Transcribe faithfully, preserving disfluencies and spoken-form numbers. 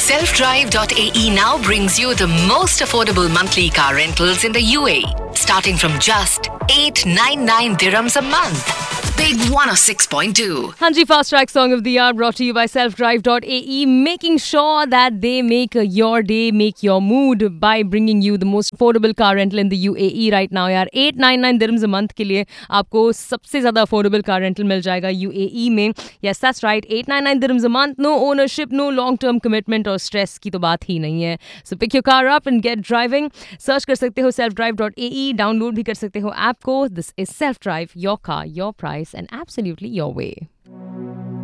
self drive dot a e now brings you the most affordable monthly car rentals in the U A E, starting from just eight ninety-nine dirhams a month. Big one oh six point two. हाँ जी, Fast Track Song of the Hour brought to you by self drive dot a e, making sure that they make your day, make your mood by bringing you the most affordable car rental in the U A E right now. यार eight ninety-nine dirhams a month के लिए आपको सबसे ज़्यादा affordable car rental मिल जाएगा U A E में. Yes, that's right, eight ninety-nine dirhams a month, no ownership, no long-term commitment और stress की तो बात ही नहीं है. So pick your car up and get driving. Search कर सकते हो self drive dot a e, download भी कर सकते हो ऐप को. This is Self Drive, your car, your price and absolutely your way.